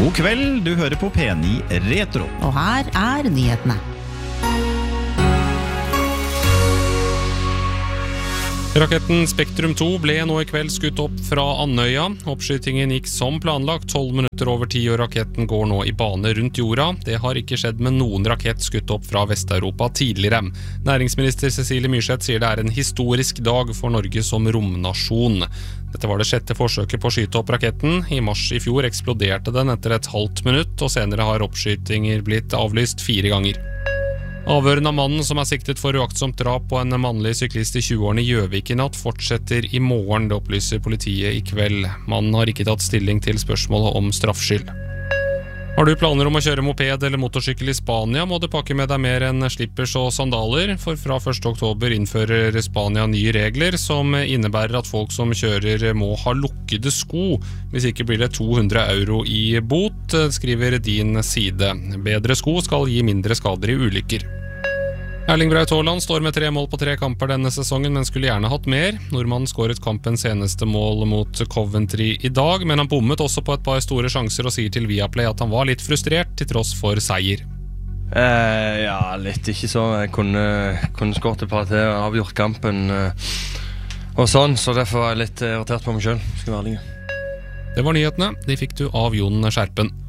God kveld, du hører på P9 Retro. Og her nyhetene. Raketten Spektrum 2 ble nå i kveld skutt opp fra Andøya. Oppskytingen gikk som planlagt 12 minutter over 10, og raketten går nå i bane rundt jorda. Det har ikke skjedd med noen rakett skutt opp fra Vest-Europa tidligere. Næringsminister Cecilie Myrseth sier det en historisk dag for Norge som romnasjon. Dette var det 6. forsøket på å skyte opp raketten. I mars i fjor eksploderte den etter et halvt minutt, og senere har oppskytinger blitt avlyst 4 ganger. Avhøren av mannen som siktet for uaktsomt drap på en mannlig syklist i 20-årene i Gjøvik i natt fortsetter i morgen, det opplyser politiet i kveld. Mannen har ikke tatt stilling til spørsmålet om straffskyld. Har du planer om å kjøre moped eller motorsykkel i Spania, må du pakke med deg mer enn slippers og sandaler, for fra 1. oktober innfører Spania nye regler som innebærer at folk som kjører må ha lukkede sko. Hvis ikke blir det 200 euro i bot, skriver din side. Bedre sko skal gi mindre skader i ulykker. Erling Braut Haaland står med 3 mål på 3 kamper denne sesongen, men skulle gjerne hatt mer. Nordmannen skåret kampens eneste mål mot Coventry i dag, men han bommet også på et par store sjanser og sier til Viaplay at han var litt frustrert til tross for seier. Ja, litt ikke så. Jeg kunne skåret et par til og avgjort kampen og sånn, så derfor var jeg litt irritert på meg selv, skal jeg være ærlig. Det var nyhetene. De fikk du av Jon Skjerpen.